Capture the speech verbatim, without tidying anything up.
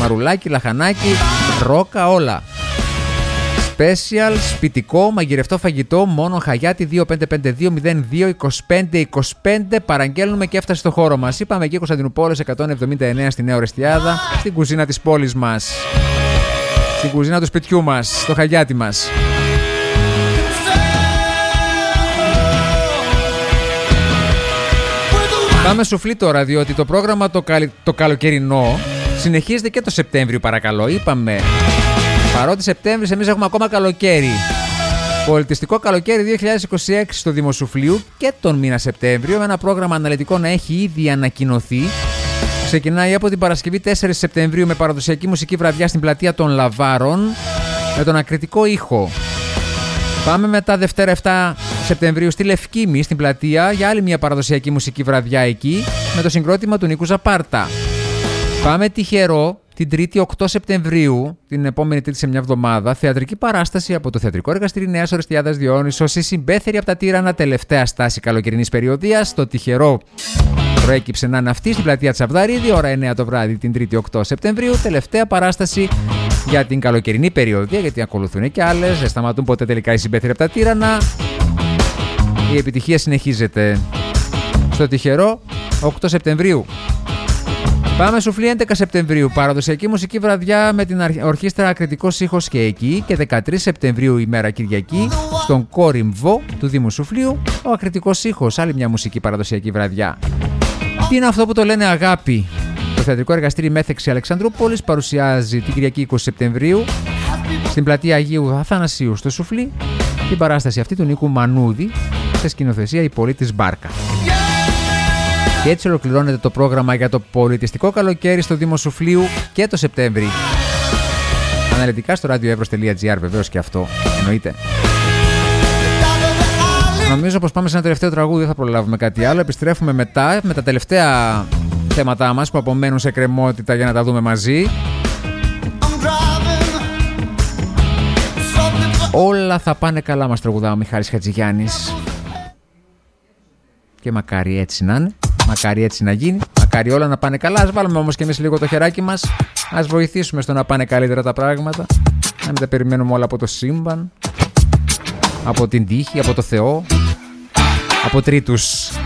Μαρουλάκι, λαχανάκι, ρόκα, όλα. Special, σπιτικό, μαγειρευτό φαγητό, μόνο Χαγιάτι δύο πέντε πέντε δύο μηδέν δύο είκοσι πέντε είκοσι πέντε. Παραγγέλνουμε και έφτασε στο χώρο μας. Είπαμε εκεί Κωνσταντινούπολης εκατόν εβδομήντα εννέα στη Νέα Ορεστιάδα, στην κουζίνα της πόλης μας. Στην κουζίνα του σπιτιού μας, στο Χαγιάτι μας. Πάμε σουφλί τώρα, διότι το πρόγραμμα το, καλ... το καλοκαιρινό συνεχίζεται και το Σεπτέμβριο, παρακαλώ. Είπαμε, παρότι Σεπτέμβρης εμείς έχουμε ακόμα καλοκαίρι. Πολιτιστικό καλοκαίρι δύο χιλιάδες είκοσι έξι στο Δήμο Σουφλίου και τον μήνα Σεπτέμβριο, με ένα πρόγραμμα αναλυτικό να έχει ήδη ανακοινωθεί. Ξεκινάει από την Παρασκευή τέσσερις Σεπτεμβρίου με παραδοσιακή μουσική βραδιά στην πλατεία των Λαβάρων με τον ακριτικό ήχο. Πάμε μετά Δευτέρα επτά Σεπτεμβρίου στη Λευκήμη, στην πλατεία, για άλλη μια παραδοσιακή μουσική βραδιά εκεί με το συγκρότημα του Νίκου Ζαπάρτα. Πάμε τυχερό την Τρίτη οκτώ Σεπτεμβρίου, την επόμενη Τρίτη σε μια εβδομάδα, θεατρική παράσταση από το Θεατρικό Εργαστήρι Νέας Ορεστιάδας Διόνυσος, η συμπέθερη από τα Τύρανα, τελευταία στάση καλοκαιρινής περιοδίας. Το τυχερό προέκυψε να είναι αυτή στην πλατεία Τσαβδαρίδη, ώρα εννέα το βράδυ την Τρίτη οκτώ Σεπτεμβρίου, τελευταία παράσταση για την καλοκαιρινή περιοδία, γιατί ακολουθούν και άλλες, δεν σταματούν ποτέ τελικά οι συμπέθεροι από τα Τύρανα. Η επιτυχία συνεχίζεται. Στο τυχερό οκτώ Σεπτεμβρίου. Πάμε Σουφλί έντεκα Σεπτεμβρίου, παραδοσιακή μουσική βραδιά με την ορχήστρα Ακριτικός Ήχος και εκεί, και δεκατρείς Σεπτεμβρίου ημέρα Κυριακή στον Κόρυμβο του Δήμου Σουφλίου ο Ακριτικός Ήχος, άλλη μια μουσική παραδοσιακή βραδιά. Τι είναι αυτό που το λένε αγάπη? Το Θεατρικό Εργαστήρι Μέθεξη Αλεξανδρούπολης παρουσιάζει την Κυριακή είκοσι Σεπτεμβρίου στην πλατεία Αγίου Αθανασίου στο Σουφλί την παράσταση αυτή του Νίκου Μανούδη σε σκηνοθεσία η Πολίτης Μπάρκα. Και έτσι ολοκληρώνεται το πρόγραμμα για το πολιτιστικό καλοκαίρι στο Δήμο Σουφλίου και το Σεπτέμβρη. Αναλυτικά στο radioevros τελεία gr, βεβαίως και αυτό εννοείται. Νομίζω πως πάμε σε ένα τελευταίο τραγούδι, δεν θα προλάβουμε κάτι άλλο. Επιστρέφουμε μετά με τα τελευταία θέματά μας που απομένουν σε κρεμότητα για να τα δούμε μαζί. Όλα θα πάνε καλά, μας τραγουδά ο Μιχάλης Χατζηγιάννης. Και μακάρι έτσι να είναι. Μακάρι έτσι να γίνει. Μακάρι όλα να πάνε καλά. Ας βάλουμε όμως και εμείς λίγο το χεράκι μας. Ας βοηθήσουμε στο να πάνε καλύτερα τα πράγματα. Να μην τα περιμένουμε όλα από το σύμπαν, από την τύχη, από το Θεό, από τρίτους.